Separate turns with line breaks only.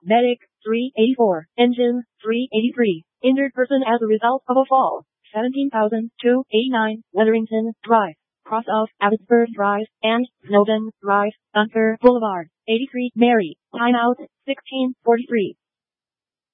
Medic, 384. Engine, 383. Injured person as a result of a fall, 17,289. Wetherington Drive, cross of Abbotsford Drive, and Snowdon Drive, Gunter Boulevard, 83. Mary, timeout, 16:43.